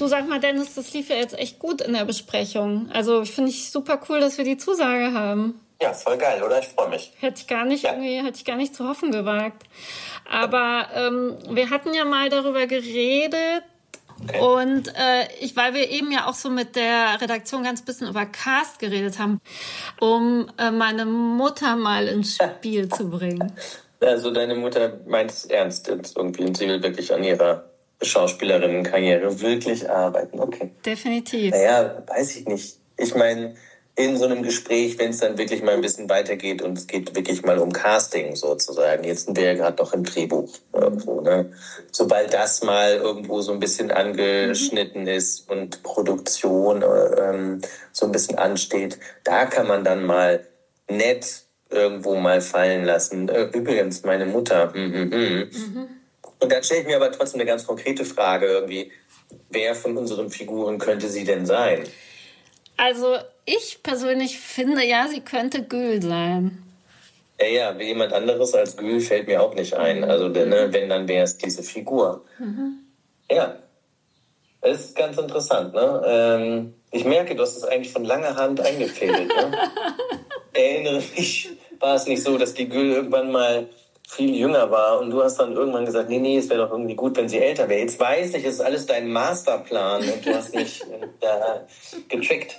Du, sag mal, Dennis, das lief ja jetzt echt gut in der Besprechung. Also finde ich super cool, dass wir die Zusage haben. Ja, voll geil, oder? Ich freue mich. Hätte ich gar nicht zu hoffen gewagt. Aber wir hatten ja mal darüber geredet. Okay. Und weil wir eben ja auch so mit der Redaktion ganz bisschen über Cast geredet haben, um meine Mutter mal ins Spiel zu bringen. Also deine Mutter meint es ernst jetzt irgendwie und sie will wirklich an ihrer Schauspielerinnenkarriere wirklich arbeiten. Okay. Definitiv. Naja, weiß ich nicht. Ich meine, in so einem Gespräch, wenn es dann wirklich mal ein bisschen weitergeht und es geht wirklich mal um Casting sozusagen. Jetzt sind wir ja gerade noch im Drehbuch irgendwo, ne? Sobald das mal irgendwo so ein bisschen angeschnitten ist und Produktion so ein bisschen ansteht, da kann man dann mal nett irgendwo mal fallen lassen. Übrigens, meine Mutter. Und dann stelle ich mir aber trotzdem eine ganz konkrete Frage irgendwie. Wer von unseren Figuren könnte sie denn sein? Also ich persönlich finde, ja, sie könnte Gül sein. Ja, wie jemand anderes als Gül fällt mir auch nicht ein. Also ne, wenn, dann wäre es diese Figur. Ja, das ist ganz interessant. Ne? Ich merke, du hast es eigentlich von langer Hand eingefädelt. Ne? Erinnere mich, war es nicht so, dass die Gül irgendwann mal viel jünger war und du hast dann irgendwann gesagt, nee, es wäre doch irgendwie gut, wenn sie älter wäre. Jetzt weiß ich, es ist alles dein Masterplan und du hast mich getrickt.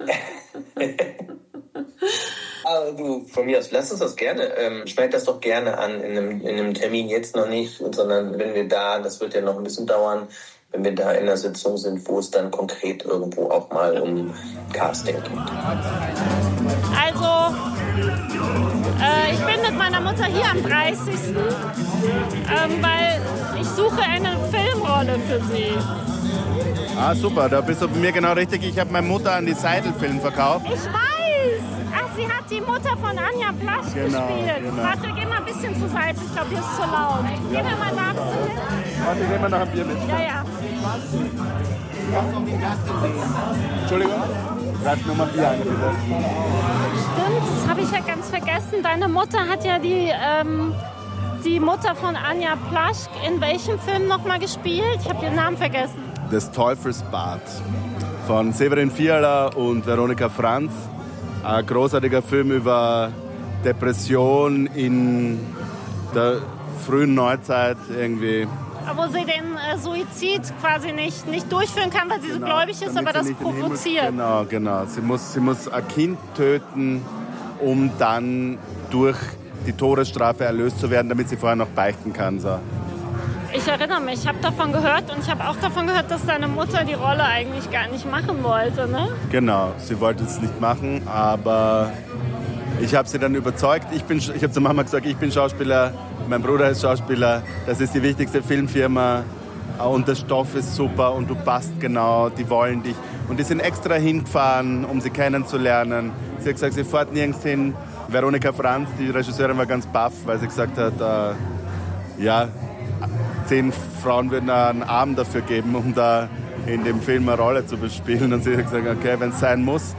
Aber du, von mir aus, lass uns das gerne, schneid das doch gerne an in einem Termin, jetzt noch nicht, sondern wenn wir da, das wird ja noch ein bisschen dauern, wenn wir da in einer Sitzung sind, wo es dann konkret irgendwo auch mal um Casting geht. Also, ich bin mit meiner Mutter hier am 30., weil ich suche eine Filmrolle für sie. Ah, super, da bist du bei mir genau richtig. Ich habe meine Mutter an die Seidel-Film verkauft. Ich weiß! Ach, sie hat die Mutter von Anja Plasch gespielt. Genau. Warte, geh mal ein bisschen zur Seite. Ich glaube, hier ist zu laut. Gehen wir mal da ein bisschen hin. Warte, gehen wir noch ein Bier mit. Ja. Entschuldigung? Gleich nochmal Bier ein, bitte. Stimmt, das habe ich ja ganz vergessen. Deine Mutter hat ja die Mutter von Anja Plaschk in welchem Film nochmal gespielt? Ich habe den Namen vergessen. Das Teufelsbad von Severin Fiala und Veronika Franz. Ein großartiger Film über Depression in der frühen Neuzeit irgendwie. Wo sie den Suizid quasi nicht durchführen kann, weil sie so gläubig ist, aber das provoziert. Genau. Sie muss ein Kind töten, um dann durch die Todesstrafe erlöst zu werden, damit sie vorher noch beichten kann. So. Ich erinnere mich, ich habe davon gehört und ich habe auch davon gehört, dass deine Mutter die Rolle eigentlich gar nicht machen wollte, ne? Genau, sie wollte es nicht machen, aber ich habe sie dann überzeugt. Ich habe zur Mama gesagt, ich bin Schauspieler, mein Bruder ist Schauspieler, das ist die wichtigste Filmfirma und der Stoff ist super und du passt genau, die wollen dich. Und die sind extra hingefahren, um sie kennenzulernen. Sie hat gesagt, sie fährt nirgends hin. Veronika Franz, die Regisseurin, war ganz baff, weil sie gesagt hat, 10 Frauen würden einen Abend dafür geben, um da in dem Film eine Rolle zu bespielen. Und sie hat gesagt, okay, wenn es sein muss.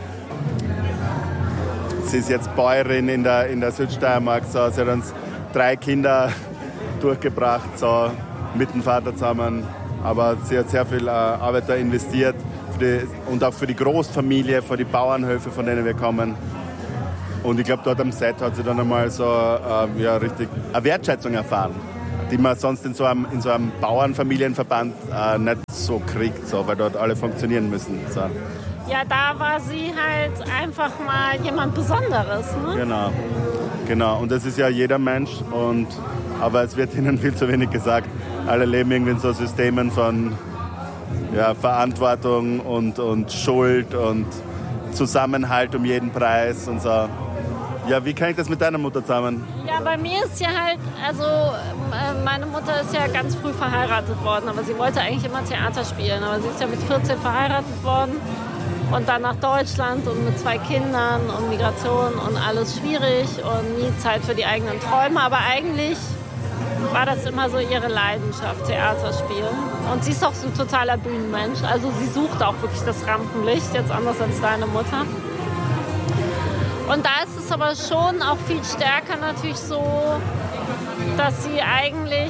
Sie ist jetzt Bäuerin in der Südsteiermark. So. Sie hat uns 3 Kinder durchgebracht, so, mit dem Vater zusammen. Aber sie hat sehr viel Arbeit da investiert und auch für die Großfamilie, für die Bauernhöfe, von denen wir kommen. Und ich glaube, dort am Set hat sie dann einmal so richtig eine Wertschätzung erfahren, die man sonst in so einem Bauernfamilienverband nicht so kriegt, so, weil dort alle funktionieren müssen. So. Ja, da war sie halt einfach mal jemand Besonderes, ne? Genau. Und das ist ja jeder Mensch, aber es wird ihnen viel zu wenig gesagt. Alle leben irgendwie in so Systemen von Verantwortung und Schuld und Zusammenhalt um jeden Preis und so. Ja, wie kann ich das mit deiner Mutter zusammen? Ja, bei mir ist ja halt, meine Mutter ist ja ganz früh verheiratet worden, aber sie wollte eigentlich immer Theater spielen. Aber sie ist ja mit 14 verheiratet worden und dann nach Deutschland und mit 2 Kindern und Migration und alles schwierig und nie Zeit für die eigenen Träume. Aber eigentlich war das immer so ihre Leidenschaft, Theater spielen. Und sie ist auch so ein totaler Bühnenmensch. Also sie sucht auch wirklich das Rampenlicht, jetzt anders als deine Mutter. Und da ist es aber schon auch viel stärker natürlich so, dass sie eigentlich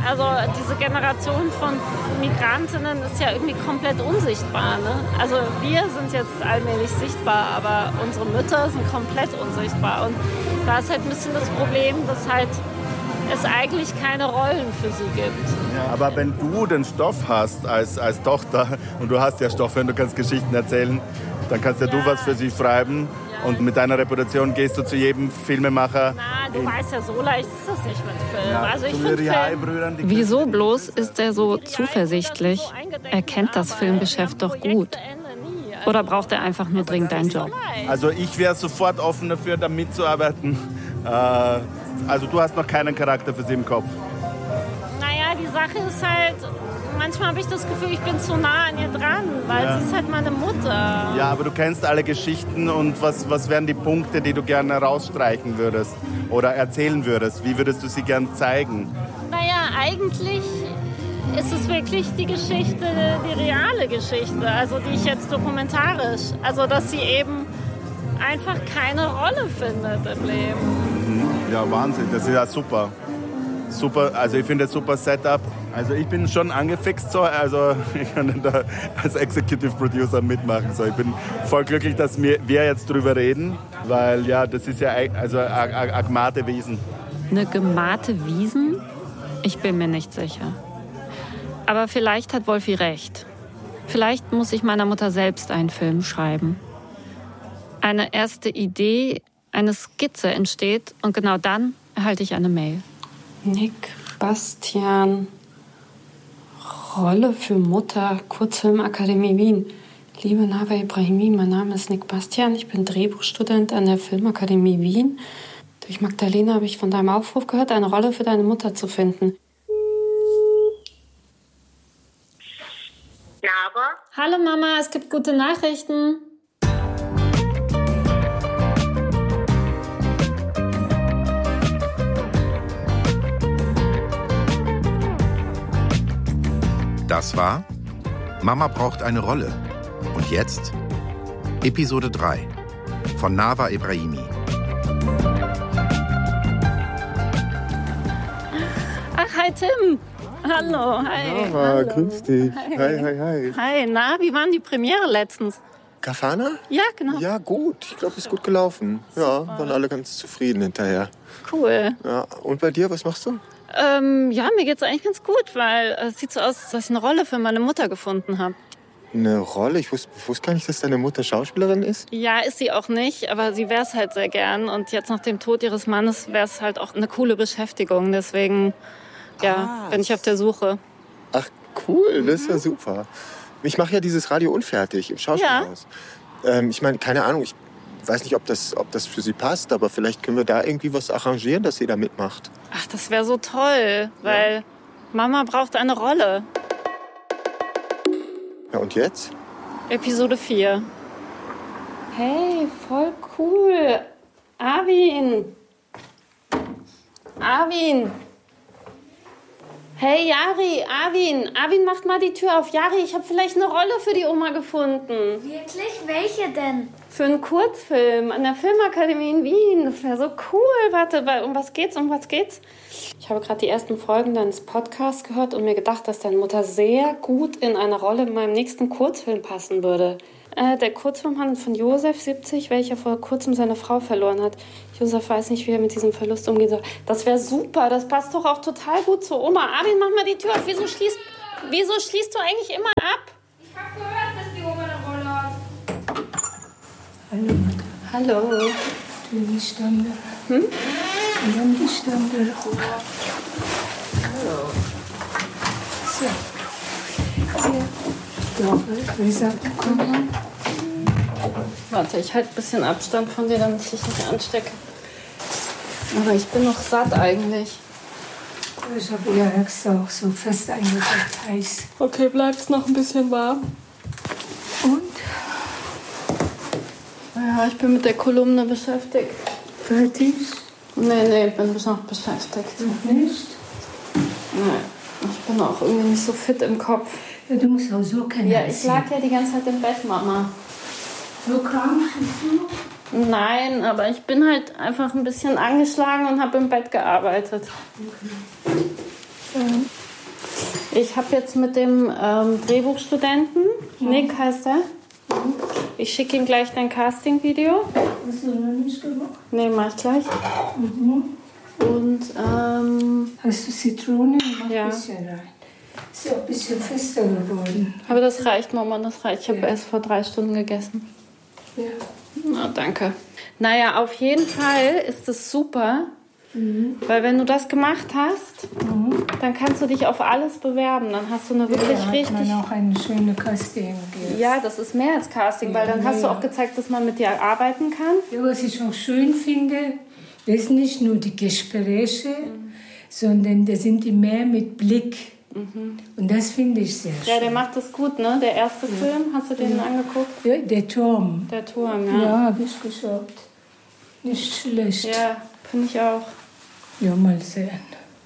Also diese Generation von Migrantinnen ist ja irgendwie komplett unsichtbar. Ne? Also wir sind jetzt allmählich sichtbar, aber unsere Mütter sind komplett unsichtbar. Und da ist halt ein bisschen das Problem, dass halt es eigentlich keine Rollen für sie gibt. Ja, aber wenn du den Stoff hast als Tochter, und du hast ja Stoff, wenn du kannst Geschichten erzählen, dann kannst ja du was für sie schreiben. Und mit deiner Reputation gehst du zu jedem Filmemacher. Na, du weißt ja, so leicht ist das nicht mit Film. Ja, also ich finde Film... Wieso bloß ist er so zuversichtlich? Er kennt das Filmgeschäft doch gut. Oder braucht er einfach nur dringend einen Job? Also ich wäre sofort offen dafür, da mitzuarbeiten. Also du hast noch keinen Charakter für sie im Kopf. Naja, die Sache ist halt... Manchmal habe ich das Gefühl, ich bin zu nah an ihr dran, weil sie ist halt meine Mutter. Ja, aber du kennst alle Geschichten und was wären die Punkte, die du gerne rausstreichen würdest oder erzählen würdest? Wie würdest du sie gern zeigen? Naja, eigentlich ist es wirklich die Geschichte, die reale Geschichte, also die ich jetzt dokumentarisch, also dass sie eben einfach keine Rolle findet im Leben. Ja, Wahnsinn, das ist ja super. Super, also ich finde das super Setup. Also ich bin schon angefixt so, also ich kann da als Executive Producer mitmachen. So, ich bin voll glücklich, dass wir jetzt drüber reden, weil ja, das ist ja also eine gemahte Wiesen. Eine gemahte Wiesen? Ich bin mir nicht sicher. Aber vielleicht hat Wolfi recht. Vielleicht muss ich meiner Mutter selbst einen Film schreiben. Eine erste Idee, eine Skizze entsteht und genau dann erhalte ich eine Mail. Nick Bastian, Rolle für Mutter, Kurzfilmakademie Wien. Liebe Nava Ibrahimi, mein Name ist Nick Bastian, ich bin Drehbuchstudent an der Filmakademie Wien. Durch Magdalena habe ich von deinem Aufruf gehört, eine Rolle für deine Mutter zu finden. Nava? Hallo Mama, es gibt gute Nachrichten. Das war Mama braucht eine Rolle. Und jetzt Episode 3 von Nava Ibrahimi. Ach, hi Tim. Hallo, hi. Nava, hallo. grüß dich. Hi. Hi. Hi, na, wie war die Premiere letztens? Kafana? Ja, genau. Ja, gut. Ich glaube, ist gut gelaufen. Ja, waren alle ganz zufrieden hinterher. Cool. Ja, und bei dir, was machst du? Ja, mir geht's eigentlich ganz gut, weil es sieht so aus, dass ich eine Rolle für meine Mutter gefunden habe. Eine Rolle? Ich wusste gar nicht, dass deine Mutter Schauspielerin ist. Ja, ist sie auch nicht, aber sie wäre es halt sehr gern. Und jetzt nach dem Tod ihres Mannes wäre es halt auch eine coole Beschäftigung. Deswegen, bin ich auf der Suche. Ach, cool. Das ist ja super. Ich mache ja dieses Radio Unfertig im Schauspielhaus. Ja. Ich meine, keine Ahnung, ich weiß nicht, ob das für sie passt, aber vielleicht können wir da irgendwie was arrangieren, dass sie da mitmacht. Ach, das wäre so toll, weil Mama braucht eine Rolle. Ja, und jetzt? Episode 4. Hey, voll cool. Arvin. Hey, Jari, Arvin, macht mal die Tür auf. Jari, ich habe vielleicht eine Rolle für die Oma gefunden. Wirklich? Welche denn? Für einen Kurzfilm an der Filmakademie in Wien. Das wäre so cool. Warte, um was geht's? Ich habe gerade die ersten Folgen deines Podcasts gehört und mir gedacht, dass deine Mutter sehr gut in eine Rolle in meinem nächsten Kurzfilm passen würde. Der Kurzfilm handelt von Josef, 70, welcher vor kurzem seine Frau verloren hat. Josef weiß nicht, wie er mit diesem Verlust umgehen soll. Das wäre super, das passt doch auch total gut zur Oma. Arvin, mach mal die Tür auf. Wieso schließt du eigentlich immer ab? Ich habe gehört, dass die Oma eine Rolle hat. Hallo. Du bist gestanden. Wir haben gestanden. Hallo. So. Hier. Doch, wie sagt du? Warte, ich halte ein bisschen Abstand von dir, damit ich dich nicht anstecke. Aber ich bin noch satt eigentlich. Ich habe ja extra auch so fest eingedeckt heiß. Okay, bleibt's noch ein bisschen warm. Und? Ja, ich bin mit der Kolumne beschäftigt. Fertig? Nee, ich bin noch beschäftigt. Noch nicht? Nee, ich bin auch irgendwie nicht so fit im Kopf. Ja, du musst auch so kennen. Ja, ich lag ja die ganze Zeit im Bett, Mama. So krank bist du? Nein, aber ich bin halt einfach ein bisschen angeschlagen und habe im Bett gearbeitet. Okay. Ich habe jetzt mit dem Drehbuchstudenten, Nick heißt er, ich schicke ihm gleich dein Casting-Video. Hast du noch nicht gemacht? Nee, mach ich gleich. Und, Hast du Zitrone? Mach ja. ein bisschen rein. Ist ja auch ein bisschen fester geworden. Aber das reicht, Mama, das reicht. Ich habe erst vor 3 Stunden gegessen. Ja. Na, danke. Naja, auf jeden Fall ist es super, weil wenn du das gemacht hast, dann kannst du dich auf alles bewerben. Dann hast du eine wirklich Da hat richtig... man auch eine schöne Casting gegeben. Ja, das ist mehr als Casting, weil dann hast du auch gezeigt, dass man mit dir arbeiten kann. Ja, was ich auch schön finde, das ist nicht nur die Gespräche, sondern da sind die mehr mit Blick. Und das finde ich sehr schön. Ja, der macht das gut, ne? Der erste Film, hast du den angeguckt? Ja, der Turm. Der Turm, ja. Ja, habe ich geschaut. Nicht schlecht. Ja, finde ich auch. Ja, mal sehen.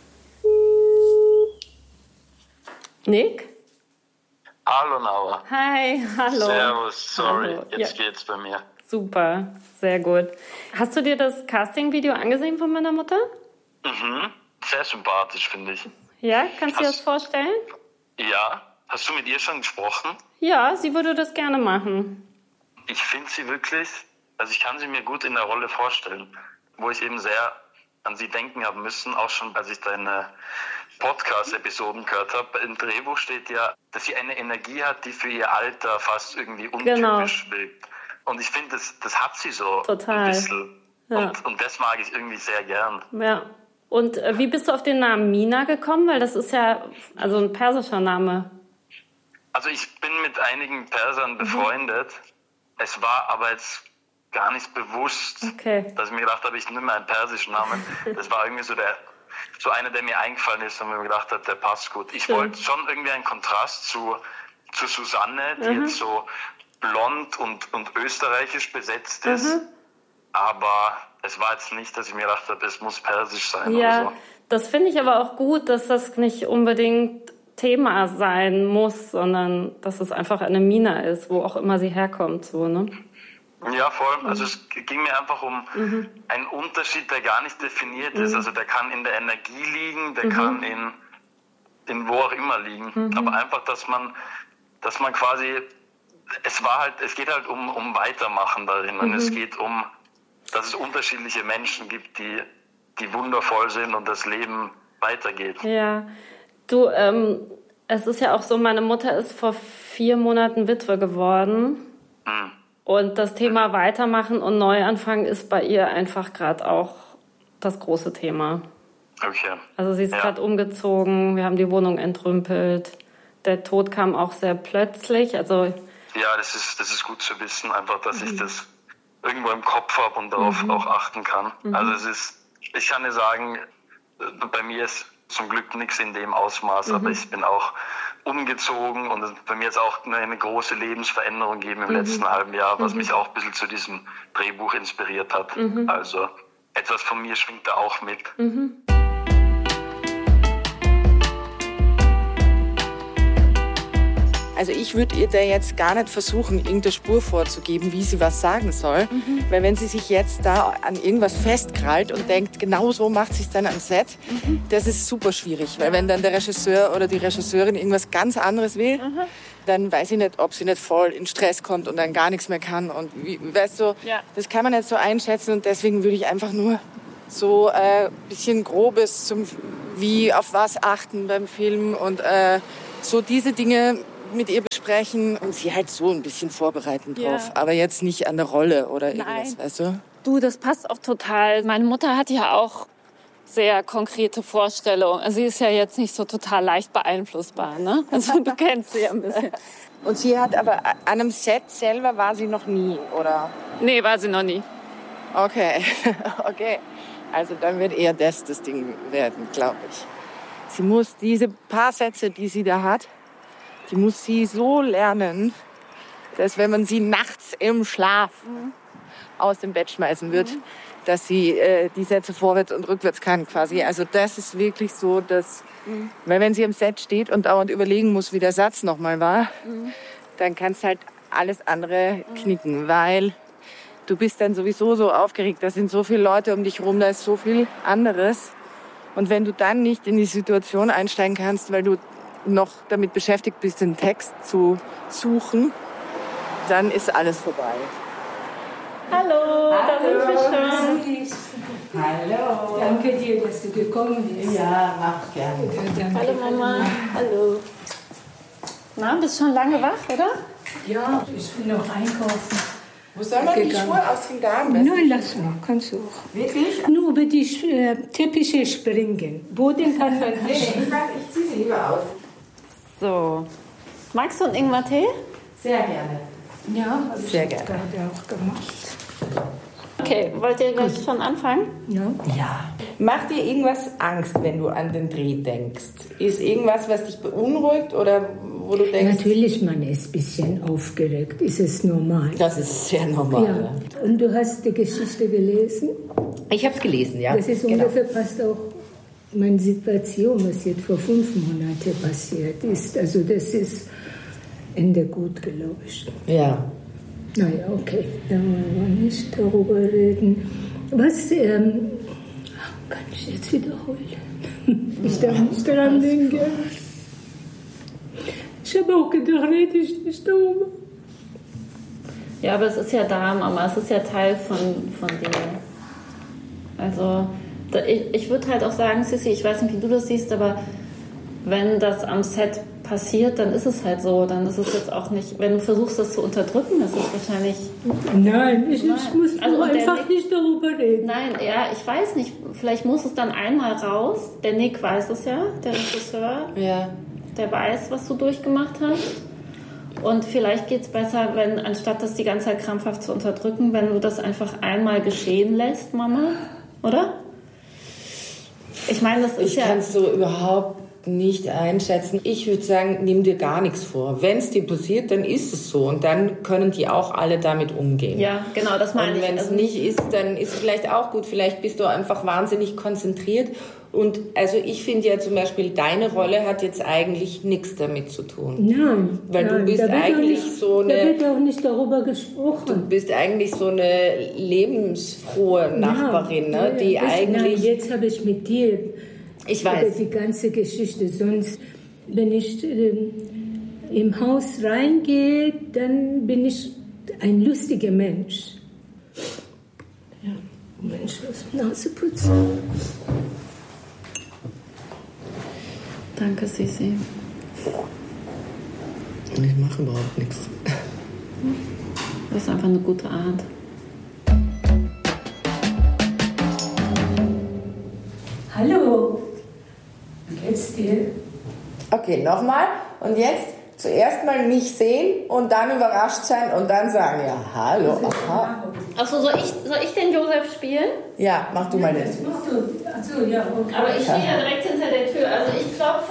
Nick? Hallo Nava. Hi, hallo. Servus, sorry, Hallo. jetzt Ja. geht's bei mir. Super, sehr gut. Hast du dir das Casting-Video angesehen von meiner Mutter? Sehr sympathisch, finde ich. Ja, kannst du dir das vorstellen? Ja, hast du mit ihr schon gesprochen? Ja, sie würde das gerne machen. Ich finde sie wirklich, also ich kann sie mir gut in der Rolle vorstellen, wo ich eben sehr an sie denken haben müssen, auch schon als ich deine Podcast-Episoden gehört habe. Im Drehbuch steht ja, dass sie eine Energie hat, die für ihr Alter fast irgendwie untypisch wirkt. Und ich finde, das hat sie so Total. ein bisschen. Ja. Und das mag ich irgendwie sehr gern. Ja. Und wie bist du auf den Namen Mina gekommen? Weil das ist ja also ein persischer Name. Also ich bin mit einigen Persern befreundet. Es war aber jetzt gar nicht bewusst, dass ich mir gedacht habe, ich nehme einen persischen Namen. Das war irgendwie so einer, der mir eingefallen ist und mir gedacht hat, der passt gut. Ich wollte schon irgendwie einen Kontrast zu Susanne, die jetzt so blond und österreichisch besetzt ist. Aber es war jetzt nicht, dass ich mir gedacht habe, es muss persisch sein oder so. Das finde ich aber auch gut, dass das nicht unbedingt Thema sein muss, sondern dass es einfach eine Mina ist, wo auch immer sie herkommt. So, ne? Ja, voll. Also es ging mir einfach um einen Unterschied, der gar nicht definiert ist. Also der kann in der Energie liegen, der kann in wo auch immer liegen. Aber einfach, dass man quasi, es geht halt um Weitermachen darin. Und es geht um, dass es unterschiedliche Menschen gibt, die wundervoll sind und das Leben weitergeht. Ja, du, es ist ja auch so, meine Mutter ist vor 4 Monaten Witwe geworden. Und das Thema Weitermachen und Neuanfang ist bei ihr einfach gerade auch das große Thema. Okay. Also sie ist gerade umgezogen, wir haben die Wohnung entrümpelt. Der Tod kam auch sehr plötzlich. Also ja, das ist gut zu wissen, einfach, dass ich das irgendwo im Kopf habe und darauf auch achten kann. Also ich kann dir sagen, bei mir ist zum Glück nichts in dem Ausmaß, aber ich bin auch umgezogen und bei mir ist auch eine große Lebensveränderung gegeben im letzten halben Jahr, was mich auch ein bisschen zu diesem Drehbuch inspiriert hat. Also etwas von mir schwingt da auch mit. Also ich würde ihr da jetzt gar nicht versuchen, irgendeine Spur vorzugeben, wie sie was sagen soll. Weil wenn sie sich jetzt da an irgendwas festkrallt und denkt, genau so macht sie es dann am Set, das ist super schwierig. Weil wenn dann der Regisseur oder die Regisseurin irgendwas ganz anderes will, dann weiß ich nicht, ob sie nicht voll in Stress kommt und dann gar nichts mehr kann. Und weißt du, das kann man nicht so einschätzen. Und deswegen würde ich einfach nur so ein bisschen Grobes wie auf was achten beim Film und so diese Dinge mit ihr besprechen und sie halt so ein bisschen vorbereiten drauf. Aber jetzt nicht an der Rolle oder irgendwas, weißt du? Du, das passt auch total. Meine Mutter hat ja auch sehr konkrete Vorstellungen. Also sie ist ja jetzt nicht so total leicht beeinflussbar, ne? Also du kennst sie ja ein bisschen. Und sie hat aber an einem Set selber war sie noch nie, oder? Nee, war sie noch nie. Okay, okay. Also dann wird eher das Ding werden, glaube ich. Sie muss diese paar Sätze, die sie da hat, die muss sie so lernen, dass wenn man sie nachts im Schlaf aus dem Bett schmeißen wird, dass sie die Sätze vorwärts und rückwärts kann quasi. Also das ist wirklich so, dass, weil wenn sie am Set steht und dauernd überlegen muss, wie der Satz nochmal war, dann kannst halt alles andere knicken, weil du bist dann sowieso so aufgeregt, da sind so viele Leute um dich rum, da ist so viel anderes. Und wenn du dann nicht in die Situation einsteigen kannst, weil du noch damit beschäftigt bist, den Text zu suchen, dann ist alles vorbei. Hallo, da sind wir schon. Hallo. Danke dir, dass du gekommen bist. Ja, mach gerne. Hallo Mama. Hallo. Na, bist schon lange wach, oder? Ja, ich will noch einkaufen. Wo soll man die Schuhe ausziehen? Da am besten? Nein, lass mal, kannst du auch. Wirklich? Nur über die Teppiche springen. Boden kann man nicht. Ich ziehe sie lieber aus. So. Magst du einen Ingwer-Tee? Sehr gerne. Ja, habe ich Sehr gerne. gerade auch gemacht. Okay, wollt ihr gleich schon anfangen? Ja. Macht dir irgendwas Angst, wenn du an den Dreh denkst? Ist irgendwas, was dich beunruhigt oder wo du denkst... Natürlich, man ist ein bisschen aufgeregt. Ist es normal? Das ist sehr normal. Ja. Und du hast die Geschichte gelesen? Ich habe es gelesen, ja. Das ist ungefähr passt auch meine Situation, was jetzt vor 5 Monaten passiert ist. Also das ist Ende gut, glaube ich. Ja. Naja, okay, da wollen wir nicht darüber reden. Was kann ich jetzt wiederholen? Ich darf nicht daran denken. Ich habe auch gedacht, rede ich nicht darüber. Ja, aber es ist ja da, Mama. Es ist ja Teil von dir. Also, ich würde halt auch sagen, Sissi, ich weiß nicht, wie du das siehst, aber wenn das am Set passiert, dann ist es halt so. Dann ist es jetzt auch nicht, wenn du versuchst, das zu unterdrücken, ist es wahrscheinlich... Nein, ich muss also einfach nicht darüber reden. Nein, ja, ich weiß nicht. Vielleicht muss es dann einmal raus. Der Nick weiß es ja, der Regisseur. Ja. Der weiß, was du durchgemacht hast. Und vielleicht geht es besser, wenn, anstatt das die ganze Zeit krampfhaft zu unterdrücken, wenn du das einfach einmal geschehen lässt, Mama. Oder? Ich meine, das ist ja... Ich kann es so überhaupt nicht einschätzen. Ich würde sagen, nimm dir gar nichts vor. Wenn es dir passiert, dann ist es so. Und dann können die auch alle damit umgehen. Ja, genau, das meine ich. Und wenn es nicht ist, dann ist es vielleicht auch gut. Vielleicht bist du einfach wahnsinnig konzentriert. Und also ich finde ja zum Beispiel, deine Rolle hat jetzt eigentlich nichts damit zu tun. Nein. Weil du bist eigentlich so eine... Da wird auch nicht darüber gesprochen. Du bist eigentlich so eine lebensfrohe Nachbarin, ne? Die eigentlich... Nein, jetzt habe ich mit dir... Ich weiß. Über die ganze Geschichte. Sonst, wenn ich im Haus reingehe, dann bin ich ein lustiger Mensch. Ja, Mensch, das Nase putzen. Danke, Sissi. Und ich mache überhaupt nichts. Das ist einfach eine gute Art. Hallo. Wie geht's dir? Okay, nochmal. Und jetzt zuerst mal mich sehen und dann überrascht sein und dann sagen, ja, hallo, aha. Achso, soll ich den Josef spielen? Ja, mach du mal den. Achso, ja, okay. Aber ich stehe ja direkt hinter der Tür. Also ich klopfe.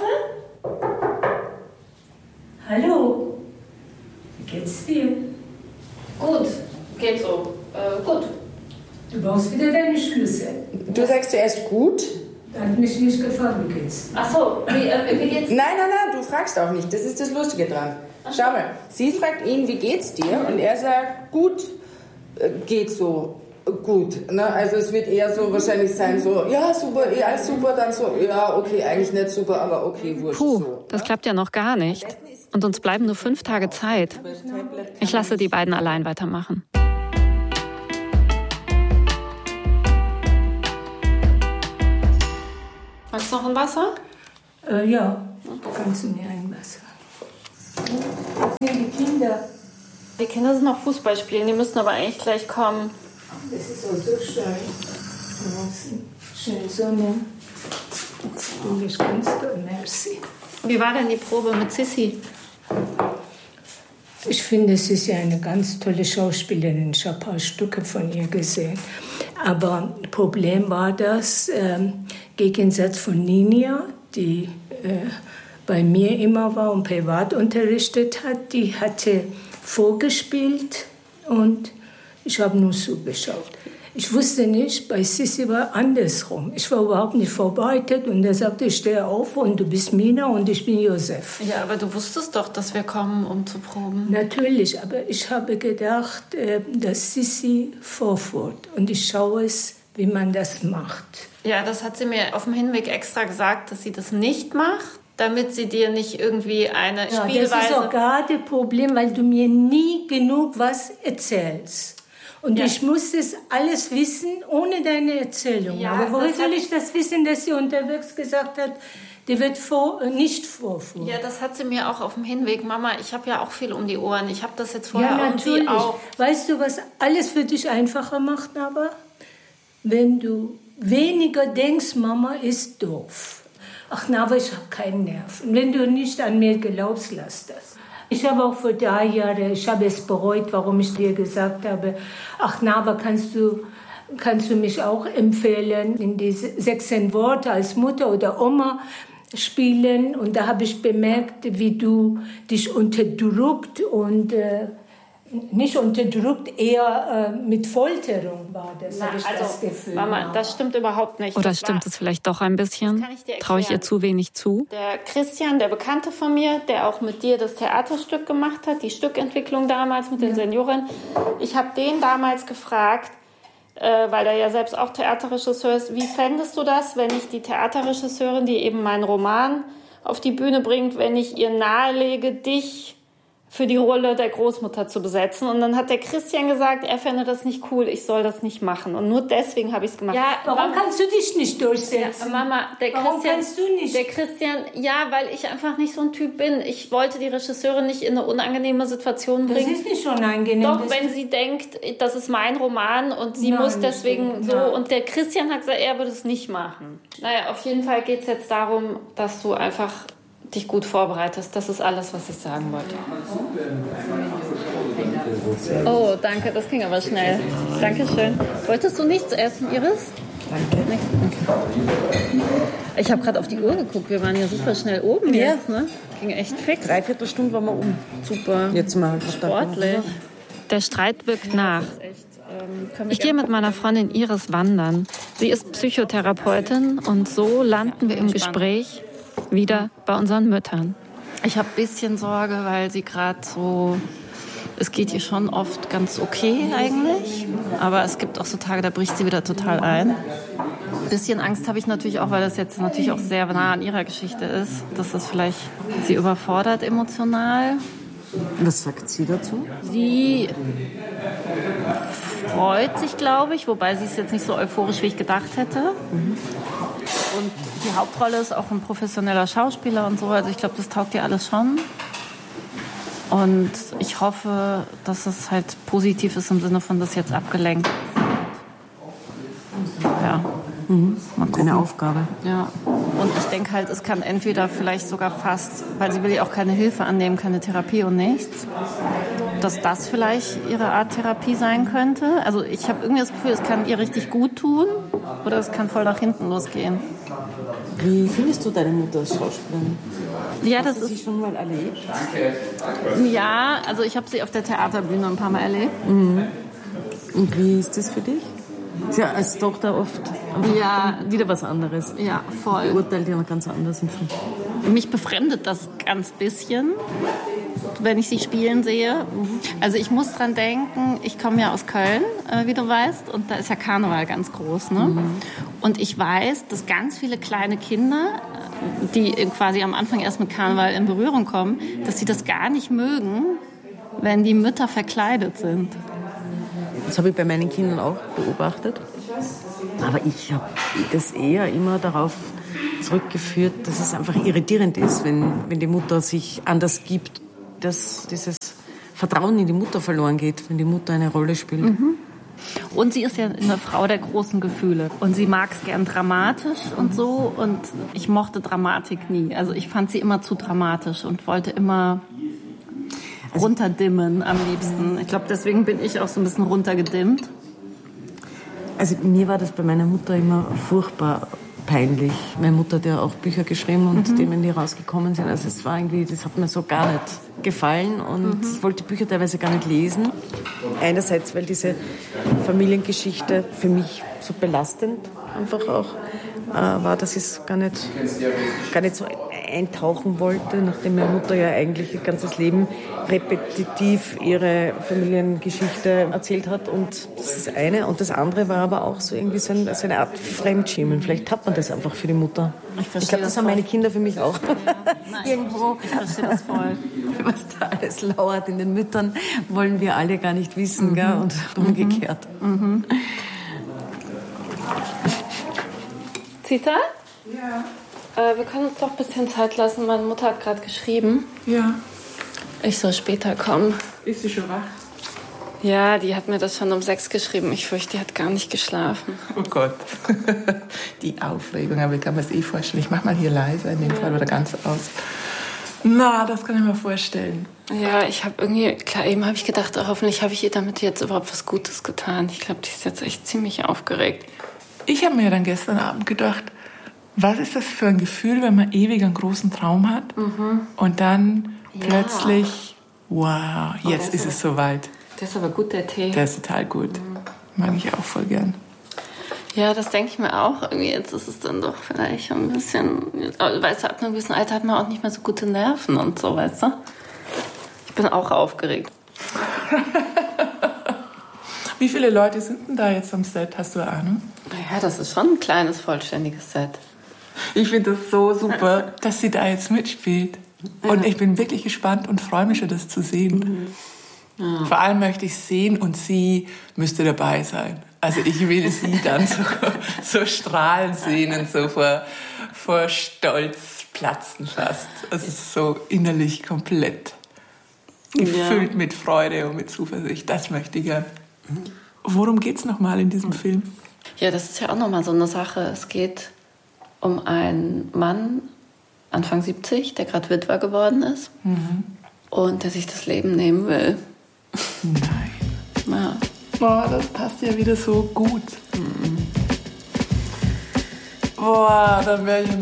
Hallo. Wie geht's dir? Gut, geht so. Gut. Du brauchst wieder deine Schlüssel. Du sagst zuerst gut. Hat mich nicht gefragt, wie geht's? Achso, wie geht's? Nein, du fragst auch nicht. Das ist das Lustige dran. Schau mal, sie fragt ihn, wie geht's dir? Und er sagt, gut, geht so, gut. Ne? Also es wird eher so wahrscheinlich sein, so, ja, super, ja, super, dann so, ja, okay, eigentlich nicht super, aber okay, wurscht. Puh, so. das klappt ja noch gar nicht. Und uns bleiben nur 5 Tage Zeit. Ich lasse die beiden allein weitermachen. Magst du noch ein Wasser? Ja, kannst du mir ein Wasser? Die Kinder. Die Kinder sind noch Fußball spielen, die müssen aber eigentlich gleich kommen. Das ist auch so schön. Schöne Sonne. Du bist ganz toll, merci. Wie war denn die Probe mit Sissi? Ich finde, sie ist ja eine ganz tolle Schauspielerin. Ich habe ein paar Stücke von ihr gesehen. Aber Problem war das, Gegensatz von Ninja, die bei mir immer war und privat unterrichtet hat, die hatte vorgespielt und ich habe nur zugeschaut. Ich wusste nicht, bei Sissi war andersrum. Ich war überhaupt nicht vorbereitet und er sagte, ich stehe auf und du bist Mina und ich bin Josef. Ja, aber du wusstest doch, dass wir kommen, um zu proben. Natürlich, aber ich habe gedacht, dass Sissi vorführt und ich schaue es, wie man das macht. Ja, das hat sie mir auf dem Hinweg extra gesagt, dass sie das nicht macht. damit sie dir nicht irgendwie eine Spielweise... Das ist auch gerade das Problem, weil du mir nie genug was erzählst. Und ich muss das alles wissen, ohne deine Erzählung. Ja, aber woher soll ich das wissen, dass sie unterwegs gesagt hat, die wird nicht vorfuhren? Ja, das hat sie mir auch auf dem Hinweg. Mama, ich habe ja auch viel um die Ohren. Ich habe das jetzt vorher natürlich. irgendwie auch... Weißt du, was alles für dich einfacher macht, aber? Wenn du weniger denkst, Mama ist doof. Ach, aber ich habe keinen Nerv. Und wenn du nicht an mir glaubst, lass das. Ich habe auch vor 3 Jahren, ich habe es bereut, warum ich dir gesagt habe, ach, Nava, kannst du mich auch empfehlen, in diese 16 Worte als Mutter oder Oma spielen. Und da habe ich bemerkt, wie du dich unterdrückt und nicht unterdrückt, eher mit Folterung war das, habe ich das Gefühl. Mama, das stimmt überhaupt nicht. Oder stimmt es vielleicht doch ein bisschen? Traue ich ihr zu wenig zu? Der Christian, der Bekannte von mir, der auch mit dir das Theaterstück gemacht hat, die Stückentwicklung damals mit den Senioren, ich habe den damals gefragt, weil er ja selbst auch Theaterregisseur ist, wie fändest du das, wenn ich die Theaterregisseurin, die eben meinen Roman auf die Bühne bringt, wenn ich ihr nahelege, dich für die Rolle der Großmutter zu besetzen. Und dann hat der Christian gesagt, er fände das nicht cool, ich soll das nicht machen. Und nur deswegen habe ich es gemacht. Ja, warum kannst du dich nicht durchsetzen? Ja, Mama, warum kannst du nicht? Der Christian, ja, weil ich einfach nicht so ein Typ bin. Ich wollte die Regisseurin nicht in eine unangenehme Situation bringen. Das ist nicht unangenehm. Doch, wenn sie denkt, das ist mein Roman und sie muss deswegen so. Ja. Und der Christian hat gesagt, er würde es nicht machen. Naja, auf jeden Fall geht es jetzt darum, dass du einfach dich gut vorbereitest. Das ist alles, was ich sagen wollte. Oh, danke, das ging aber schnell. Dankeschön. Wolltest du nichts essen, Iris? Danke. Okay. Ich habe gerade auf die Uhr geguckt. Wir waren ja super schnell oben jetzt, ne? Ging echt fix. 3/4 Stunde waren wir um. Super. Jetzt mal halt sportlich. Der Streit wirkt nach. Ich gehe mit meiner Freundin Iris wandern. Sie ist Psychotherapeutin und so landen wir im Gespräch wieder bei unseren Müttern. Ich habe ein bisschen Sorge, weil sie gerade so... Es geht ihr schon oft ganz okay eigentlich, aber es gibt auch so Tage, da bricht sie wieder total ein. Ein bisschen Angst habe ich natürlich auch, weil das jetzt natürlich auch sehr nah an ihrer Geschichte ist, dass das vielleicht sie überfordert emotional. Was sagt sie dazu? Sie freut sich, glaube ich, wobei sie ist jetzt nicht so euphorisch, wie ich gedacht hätte. Und die Hauptrolle ist auch ein professioneller Schauspieler und so, also ich glaube, das taugt ihr alles schon. Und ich hoffe, dass es halt positiv ist im Sinne von, das jetzt abgelenkt. Ja. Mal gucken. Eine Aufgabe. Ja. Und ich denke halt, es kann entweder vielleicht sogar fast, weil sie will ja auch keine Hilfe annehmen, keine Therapie und nichts, dass das vielleicht ihre Art Therapie sein könnte. Also ich habe irgendwie das Gefühl, es kann ihr richtig gut tun oder es kann voll nach hinten losgehen. Wie findest du deine Mutter als Schauspielerin? Ja, Hast du sie schon mal erlebt? Ja, also ich habe sie auf der Theaterbühne ein paar Mal erlebt. Mhm. Und wie ist das für dich? Ist ja als Tochter oft wieder was anderes. Ja, voll. Beurteilt ja ganz anders. Mich befremdet das ganz bisschen, wenn ich sie spielen sehe. Also ich muss dran denken, ich komme ja aus Köln, wie du weißt, und da ist ja Karneval ganz groß. Ne? Und ich weiß, dass ganz viele kleine Kinder, die quasi am Anfang erst mit Karneval in Berührung kommen, dass sie das gar nicht mögen, wenn die Mütter verkleidet sind. Das habe ich bei meinen Kindern auch beobachtet. Aber ich habe das eher immer darauf zurückgeführt, dass es einfach irritierend ist, wenn die Mutter sich anders gibt, dass dieses Vertrauen in die Mutter verloren geht, wenn die Mutter eine Rolle spielt. Mhm. Und sie ist ja eine Frau der großen Gefühle. Und sie mag es gern dramatisch und so. Und ich mochte Dramatik nie. Also ich fand sie immer zu dramatisch und wollte immer runterdimmen am liebsten. Ich glaube, deswegen bin ich auch so ein bisschen runtergedimmt. Also mir war das bei meiner Mutter immer furchtbar peinlich. Meine Mutter hat ja auch Bücher geschrieben und Themen, die rausgekommen sind. Also es war irgendwie, das hat mir so gar nicht gefallen und ich wollte die Bücher teilweise gar nicht lesen. Einerseits, weil diese Familiengeschichte für mich so belastend einfach auch war, dass ich es gar nicht so eintauchen wollte, nachdem meine Mutter ja eigentlich ihr ganzes Leben repetitiv ihre Familiengeschichte erzählt hat. Und das ist das eine. Und das andere war aber auch so irgendwie so eine Art Fremdschämen. Vielleicht hat man das einfach für die Mutter. Ich glaube, das haben meine Kinder für mich auch. Irgendwo. Ich verstehe das voll. Was da alles lauert in den Müttern, wollen wir alle gar nicht wissen, gell? Und umgekehrt. Zita? Ja. Wir können uns doch ein bisschen Zeit lassen. Meine Mutter hat gerade geschrieben. Ja. Ich soll später kommen. Ist sie schon wach? Ja, die hat mir das schon um 6 geschrieben. Ich fürchte, die hat gar nicht geschlafen. Oh Gott. Die Aufregung, aber ich kann mir das vorstellen. Ich mach mal hier leiser, in dem Fall wieder ganz aus. Na, das kann ich mir vorstellen. Ja, ich habe irgendwie, klar, eben habe ich gedacht, hoffentlich habe ich ihr damit jetzt überhaupt was Gutes getan. Ich glaube, die ist jetzt echt ziemlich aufgeregt. Ich habe mir dann gestern Abend gedacht, was ist das für ein Gefühl, wenn man ewig einen großen Traum hat und dann plötzlich, wow, jetzt ist es soweit. Der ist aber gut, der Tee. Der ist total gut. Mag ich auch voll gern. Ja, das denke ich mir auch. Irgendwie jetzt ist es dann doch vielleicht ein bisschen... Weißt du, ab einem gewissen Alter hat man auch nicht mehr so gute Nerven und so, weißt du? Ich bin auch aufgeregt. Wie viele Leute sind denn da jetzt am Set? Hast du eine Ahnung? Naja, das ist schon ein kleines, vollständiges Set. Ich finde das so super, dass sie da jetzt mitspielt. Und ich bin wirklich gespannt und freue mich schon, das zu sehen. Ja. Vor allem möchte ich sehen und sie müsste dabei sein. Also ich will sie dann so strahlen sehen und so vor Stolz platzen fast. Es ist so innerlich komplett gefüllt mit Freude und mit Zuversicht. Das möchte ich gern. Worum geht's nochmal in diesem Film? Ja, das ist ja auch nochmal so eine Sache. Es geht um einen Mann, Anfang 70, der gerade Witwer geworden ist und der sich das Leben nehmen will. Nein. Ja. Boah, das passt ja wieder so gut. Boah, dann wäre ich